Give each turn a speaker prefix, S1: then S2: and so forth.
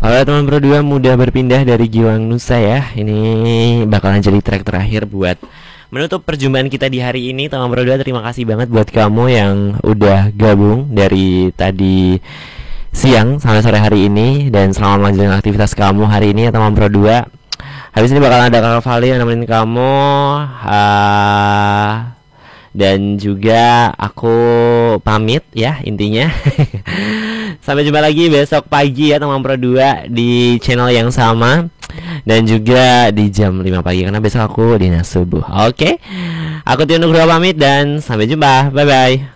S1: Halo teman berdua, mudah berpindah dari Giwang Nusa ya. Ini bakalan jadi track terakhir buat menutup perjumpaan kita di hari ini. Teman berdua, terima kasih banget buat kamu yang udah gabung dari tadi siang sampai sore hari ini. Dan selamat melanjutkan aktivitas kamu hari ini ya teman berdua. Habis ini bakalan ada Kakak Vali yang nemenin kamu. Dan juga aku pamit ya intinya. Sampai jumpa lagi besok pagi ya teman Pro 2 di channel yang sama. Dan juga di jam 5 pagi karena besok aku dinas subuh. Oke, aku Tio Nugroho pamit dan sampai jumpa. Bye bye.